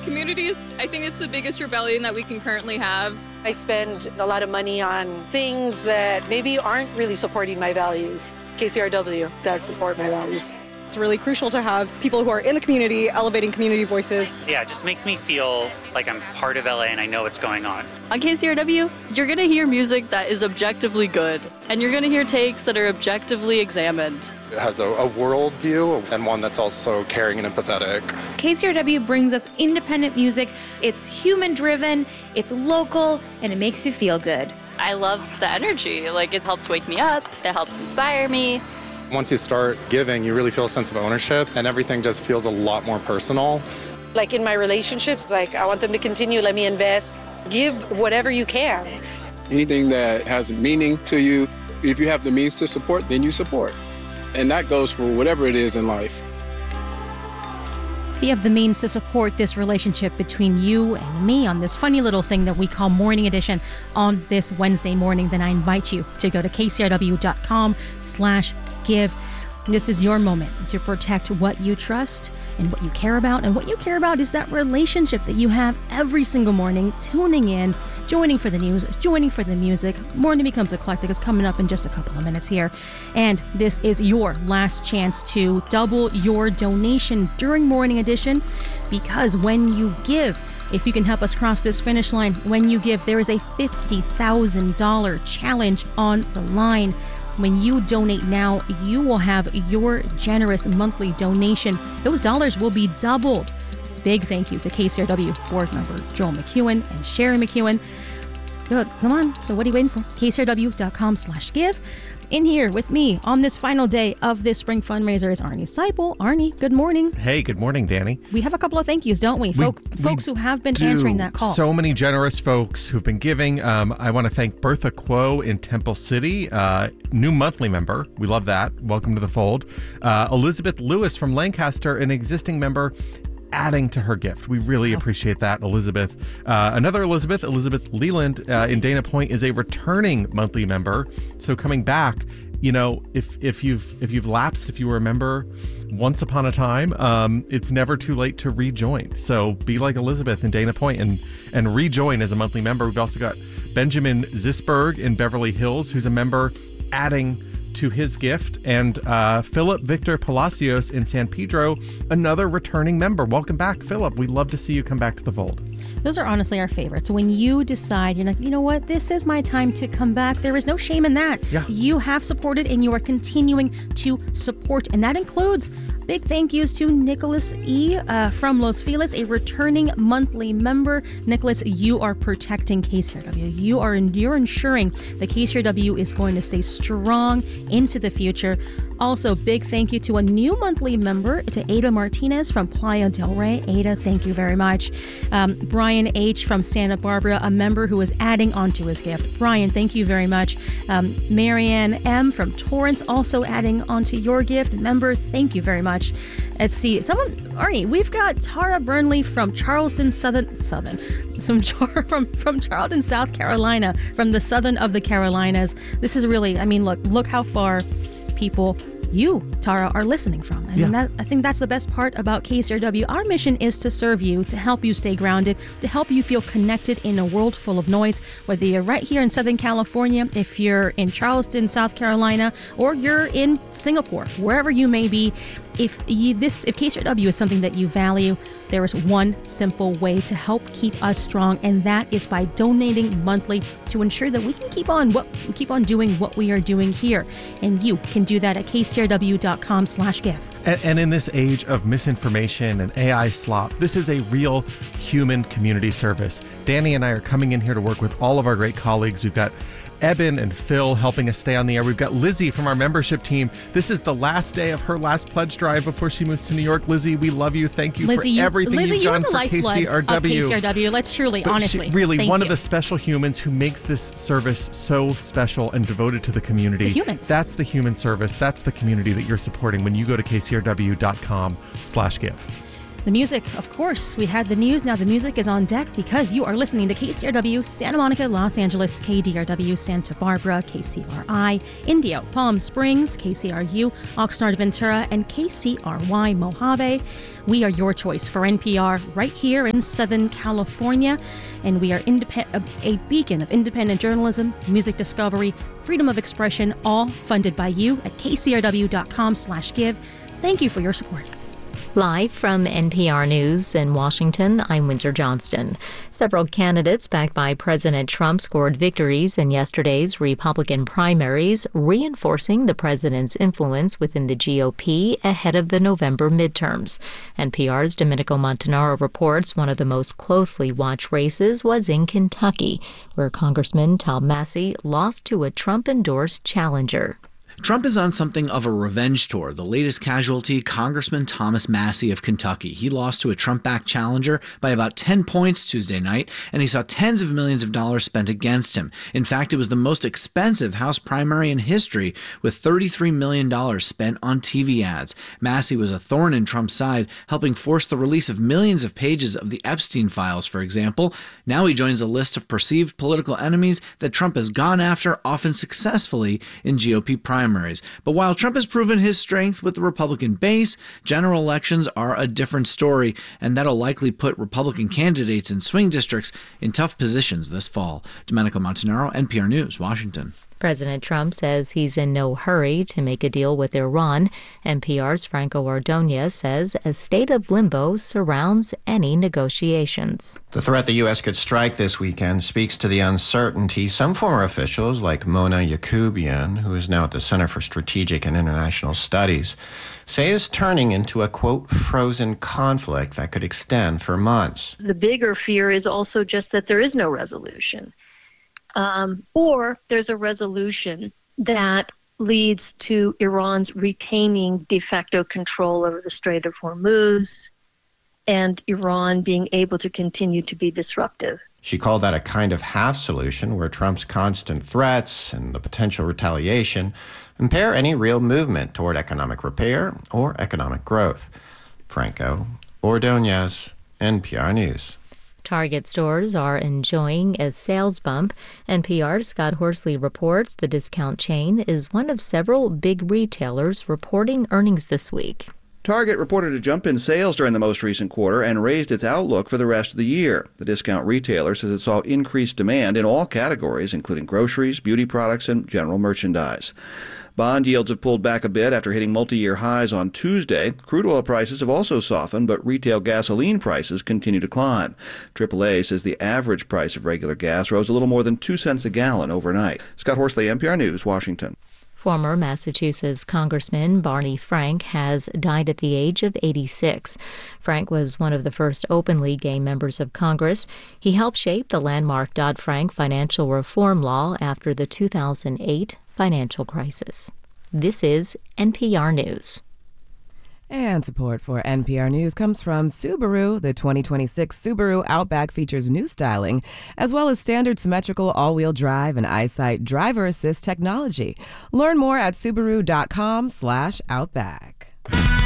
Communities, I think it's the biggest rebellion that we can currently have. I spend a lot of money on things that maybe aren't really supporting my values. KCRW does support my values. It's really crucial to have people who are in the community elevating community voices. Yeah, it just makes me feel like I'm part of LA and I know what's going on. On KCRW, you're going to hear music that is objectively good, and you're going to hear takes that are objectively examined. It has a world view and one that's also caring and empathetic. KCRW brings us independent music. It's human-driven, it's local, and it makes you feel good. I love the energy. Like, it helps wake me up, it helps inspire me. Once you start giving, you really feel a sense of ownership and everything just feels a lot more personal. Like in my relationships, like I want them to continue, let me invest, give whatever you can. Anything that has meaning to you, if you have the means to support, then you support. And that goes for whatever it is in life. If you have the means to support this relationship between you and me on this funny little thing that we call Morning Edition on this Wednesday morning, then I invite you to go to kcrw.com/give. This is your moment to protect what you trust and what you care about. And what you care about is that relationship that you have every single morning, tuning in, joining for the news, joining for the music. Morning Becomes Eclectic is coming up in just a couple of minutes here. And this is your last chance to double your donation during Morning Edition, because when you give, if you can help us cross this finish line, when you give, there is a $50,000 challenge on the line. When you donate now, you will have your generous monthly donation. Those dollars will be doubled. Big thank you to KCRW board member Joel McEwen and Sherry McEwen. Good. Come on. So what are you waiting for? KCRW.com/give. In here with me on this final day of this spring fundraiser is Arnie Seipel. Arnie, good morning. Hey, good morning, Danny. We have a couple of thank yous, don't we? Folks who have been answering that call. So many generous folks who've been giving. I want to thank Bertha Quo in Temple City, new monthly member. We love that. Welcome to the fold. Elizabeth Lewis from Lancaster, an existing member, adding to her gift. We really appreciate that, Elizabeth. Another Elizabeth Leland in Dana Point, is a returning monthly member. So coming back, you know, if you've lapsed, if you were a member once upon a time, it's never too late to rejoin. So be like Elizabeth in Dana Point and rejoin as a monthly member. We've also got Benjamin Zisberg in Beverly Hills, who's a member, adding to his gift, and Philip Victor Palacios in San Pedro, another returning member. Welcome back, Philip. We'd love to see you come back to the fold. Those are honestly our favorites. When you decide, you're like, you know what, this is my time to come back, there is no shame in that. Yeah. You have supported and you are continuing to support, and that includes big thank yous to Nicholas E. From Los Feliz, a returning monthly member. Nicholas, you are protecting KCRW. You're ensuring that KCRW is going to stay strong into the future. Also, big thank you to a new monthly member, to Ada Martinez from Playa del Rey. Ada, thank you very much. Brian H. from Santa Barbara, a member who is adding onto his gift. Brian, thank you very much. Marianne M. from Torrance, also adding onto your gift. Member, thank you very much. Let's see. Arnie, we've got Tara Burnley from Charleston, from Charleston, South Carolina, from the southern of the Carolinas. This is really, I mean, look how far people, you, Tara, are listening from. I think that's the best part about KCRW. Our mission is to serve you, to help you stay grounded, to help you feel connected in a world full of noise, whether you're right here in Southern California, if you're in Charleston, South Carolina, or you're in Singapore, wherever you may be. If KCRW is something that you value, there is one simple way to help keep us strong, and that is by donating monthly to ensure that we can keep on doing what we are doing here. And you can do that at kcrw.com/give. And in this age of misinformation and AI slop, this is a real human community service. Danny and I are coming in here to work with all of our great colleagues. We've got Eben and Phil helping us stay on the air. We've got Lizzie from our membership team. This is the last day of her last pledge drive before she moves to New York. Lizzie, we love you. Thank you for everything you've done for KCRW. Let's truly, but honestly. Really, one of the special humans who makes this service so special and devoted to the community. The humans. That's the human service. That's the community that you're supporting when you go to kcrw.com/give. The music, of course. We had the news. Now the music is on deck because you are listening to KCRW Santa Monica, Los Angeles, KDRW Santa Barbara, KCRI Indio, Palm Springs, KCRU Oxnard Ventura, and KCRY Mojave. We are your choice for NPR right here in Southern California, and we are a beacon of independent journalism, music discovery, freedom of expression, all funded by you at kcrw.com/give. Thank you for your support. Live from NPR News in Washington, I'm Windsor Johnston. Several candidates backed by President Trump scored victories in yesterday's Republican primaries, reinforcing the president's influence within the GOP ahead of the November midterms. NPR's Domenico Montanaro reports one of the most closely watched races was in Kentucky, where Congressman Tom Massie lost to a Trump-endorsed challenger. Trump is on something of a revenge tour. The latest casualty, Congressman Thomas Massie of Kentucky. He lost to a Trump-backed challenger by about 10 points Tuesday night, and he saw tens of millions of dollars spent against him. In fact, it was the most expensive House primary in history, with $33 million spent on TV ads. Massie was a thorn in Trump's side, helping force the release of millions of pages of the Epstein files, for example. Now he joins a list of perceived political enemies that Trump has gone after, often successfully, in GOP primaries. But while Trump has proven his strength with the Republican base, general elections are a different story, and that'll likely put Republican candidates in swing districts in tough positions this fall. Domenico Montanaro, NPR News, Washington. President Trump says he's in no hurry to make a deal with Iran. NPR's Franco Ordonez says a state of limbo surrounds any negotiations. The threat the U.S. could strike this weekend speaks to the uncertainty some former officials, like Mona Yacoubian, who is now at the Center for Strategic and International Studies, say is turning into a, quote, frozen conflict that could extend for months. The bigger fear is also just that there is no resolution. Or there's a resolution that leads to Iran's retaining de facto control over the Strait of Hormuz and Iran being able to continue to be disruptive. She called that a kind of half solution where Trump's constant threats and the potential retaliation impair any real movement toward economic repair or economic growth. Franco Ordonez, NPR News. Target stores are enjoying a sales bump. NPR's Scott Horsley reports the discount chain is one of several big retailers reporting earnings this week. Target reported a jump in sales during the most recent quarter and raised its outlook for the rest of the year. The discount retailer says it saw increased demand in all categories, including groceries, beauty products, and general merchandise. Bond yields have pulled back a bit after hitting multi-year highs on Tuesday. Crude oil prices have also softened, but retail gasoline prices continue to climb. AAA says the average price of regular gas rose a little more than 2 cents a gallon overnight. Scott Horsley, NPR News, Washington. Former Massachusetts Congressman Barney Frank has died at the age of 86. Frank was one of the first openly gay members of Congress. He helped shape the landmark Dodd-Frank financial reform law after the 2008 financial crisis. This is NPR News. And support for NPR News comes from Subaru. The 2026 Subaru Outback features new styling, as well as standard symmetrical all-wheel drive and EyeSight driver assist technology. Learn more at Subaru.com/Outback.